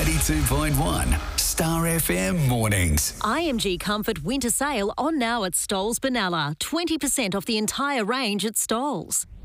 92.1 Star FM Mornings. IMG Comfort winter sale on now at Stoles Benalla. 20% off the entire range at Stoles.